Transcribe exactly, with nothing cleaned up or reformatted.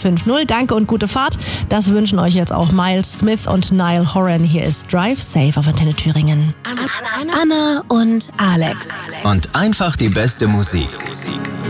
fünf null. Danke und gute Fahrt. Das wünschen euch jetzt auch Miles Smith und Niall Horan. Hier ist Drive Safe auf Antenne Thüringen. Anna und Alex. Und einfach die beste Musik.